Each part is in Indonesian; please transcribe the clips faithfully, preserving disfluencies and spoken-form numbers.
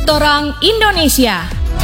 Torang Indonesia.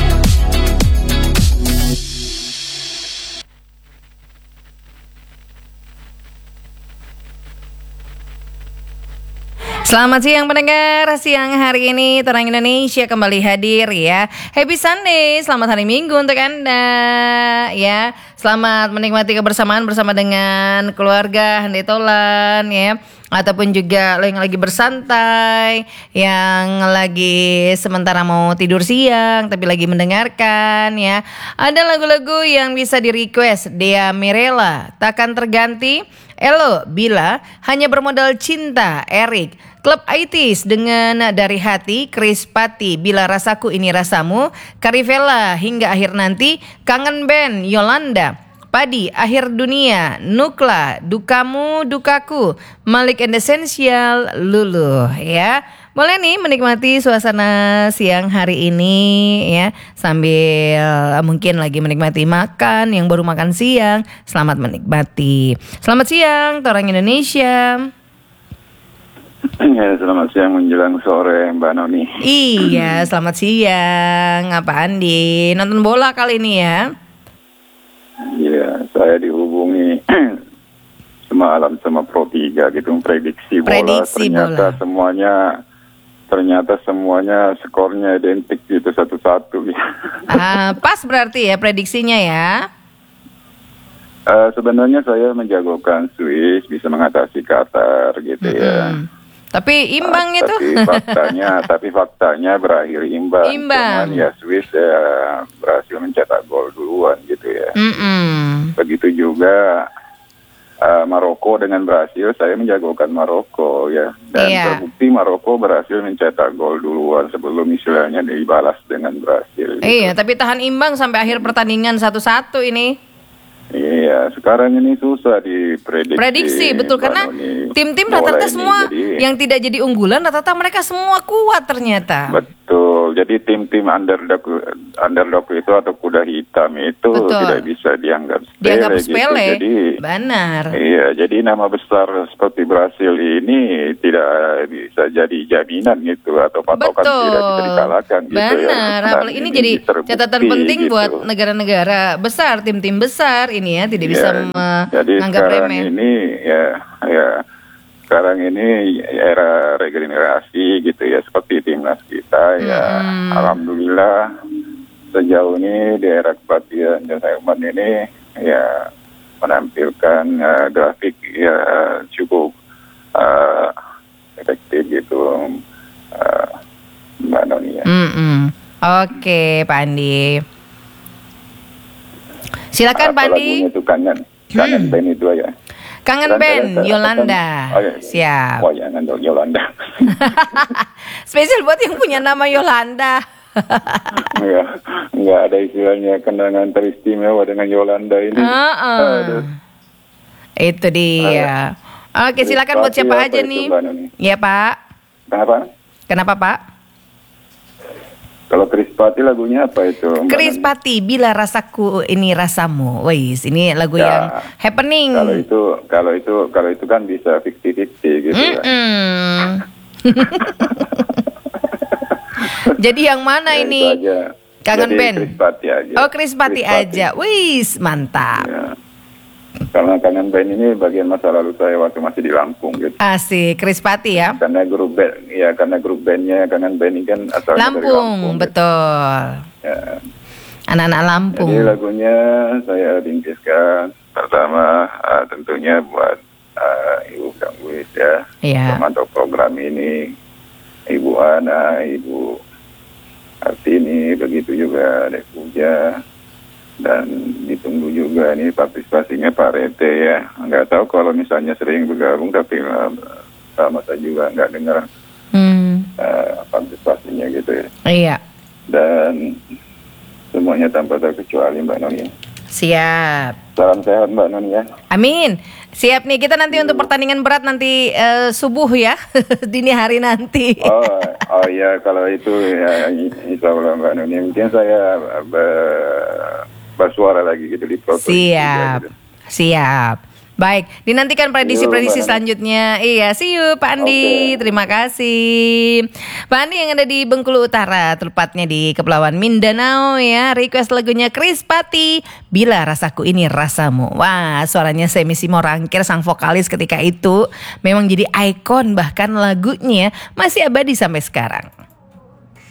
Selamat siang pendengar, siang hari ini Torang Indonesia kembali hadir ya. Happy Sunday, selamat hari Minggu untuk Anda ya. Selamat menikmati kebersamaan bersama dengan keluarga Handai Tolan ya. Ataupun juga lo yang lagi bersantai, yang lagi sementara mau tidur siang tapi lagi mendengarkan ya. Ada lagu-lagu yang bisa di request. Dea Mirella, Takkan Terganti. Elo, Bila, Hanya Bermodal Cinta, Erik. Klub I T S dengan Dari Hati, Chris Patti, Bila Rasaku Ini Rasamu, Karivella, Hingga Akhir Nanti, Kangen Band, Yolanda. Padi, Akhir Dunia, Nukla, Dukamu, Dukaku, Malik and Essential, Lulu ya. Boleh nih menikmati suasana siang hari ini ya, sambil mungkin lagi menikmati makan yang baru makan siang. Selamat menikmati. Selamat siang Torang Indonesia. Ya, selamat siang menjelang sore Mbak Noni. Iya, selamat siang. Apaan di nonton bola kali ini ya? Iya, saya dihubungi semalam sama Pro tiga gitu, prediksi bola. Prediksi ternyata bola. semuanya ternyata semuanya skornya identik gitu satu-satu. Ah, pas berarti ya prediksinya ya. Uh, sebenarnya saya menjagokan Swiss bisa mengatasi Qatar gitu mm-hmm. ya. Tapi imbang uh, itu. Tapi faktanya, tapi faktanya berakhir imbang. Imbang. Cuman ya Swiss ya berhasil mencetak gol duluan gitu ya. Mm-mm. Begitu juga uh, Maroko dengan Brasil, saya menjagokan Maroko ya. Dan iya. terbukti Maroko berhasil mencetak gol duluan sebelum istilahnya dibalas dengan Brasil. Gitu. Iya, tapi tahan imbang sampai akhir pertandingan satu-satu ini. Iya, sekarang ini susah diprediksi. Prediksi, betul. Karena Noni, tim-tim rata-rata semua jadi, yang tidak jadi unggulan, rata-rata mereka semua kuat ternyata. Betul, jadi tim-tim underdog, underdog itu atau kuda hitam itu betul. Tidak bisa dianggap sepele. Dianggap sepele, gitu. Jadi, benar. Iya, jadi nama besar seperti Brasil ini tidak bisa jadi jaminan gitu, atau patokan betul. Tidak bisa dikalahkan gitu. Benar, ya. apalagi ini, ini jadi catatan penting gitu. Buat negara-negara besar, tim-tim besar ini ya tidak bisa ya, menganggap remeh. Jadi sekarang remeh. ini ya, ya sekarang ini era regenerasi gitu ya, seperti timnas kita ya. Hmm. Alhamdulillah sejauh ini di era kepatihan dan Umat ini ya menampilkan uh, grafik ya cukup uh, efektif gitu, uh, Mbak Noni ya. Mm-mm. Oke, Pak Andi. Silakan Pak Andi. Lagunya itu kangen, kangen hmm. band itu ya. Kangen band Yolanda. Oh, iya. Siap. Oh ya, nanti Yolanda. Spesial buat yang punya nama Yolanda. Enggak, enggak ada istilahnya kenangan teristimewa dengan Yolanda ini. Uh-uh. Itu dia. Ayo. Oke, silakan buat siapa aja nih? Iya, Pak. Kenapa? Kenapa, Pak? Kalau Chris Patti lagunya apa itu? Chris Patti, Bila Rasaku Ini Rasamu. Wais, ini lagu ya, yang happening. Kalau itu, kalau itu, kalau itu kan bisa fifty-fifty gitu ya. Jadi yang mana ya, ini? Kangen Jadi band. Chris Patti aja. Oh, Chris Patti aja. Wis, mantap. Ya. Karena kangen band ini bagian masa lalu saya waktu masih di Lampung gitu. Asik, Chris Patti ya. Karena grup band, ya karena grup bandnya kangen band ini kan asalnya Lampung, dari Lampung. Betul. Gitu. Ya. Anak-anak Lampung. Jadi lagunya saya ringkiskan pertama uh, tentunya buat uh, Ibu Kang Wis ya, yeah. memantau program ini, Ibu Ana, Ibu Artini, begitu juga Dek Puja, dan ditunggu juga nih partisipasinya Pak Rete ya. Nggak tahu kalau misalnya sering bergabung tapi uh, sama saya juga nggak dengar hmm. uh, partisipasinya gitu ya. Iya. Dan semuanya tanpa terkecuali Mbak Noni. Siap. Salam sehat Mbak Noni ya. Amin. Siap nih, kita nanti untuk pertandingan berat nanti uh, subuh ya, dini hari nanti. Oh, oh ya kalau itu ya insya Allah Mbak Noni. Mungkin saya ber, bersuara lagi gitu di Pro. Siap, gitu. Siap. Baik, dinantikan prediksi-prediksi selanjutnya. Iya, see you Pak Andi. Okay. Terima kasih. Pak Andi yang ada di Bengkulu Utara, tepatnya di Kepulauan Mindanao ya. Request lagunya Chris Patti, Bila Rasaku Ini Rasamu. Wah, suaranya Semi Simo Rangkir sang vokalis ketika itu memang jadi ikon, bahkan lagunya masih abadi sampai sekarang.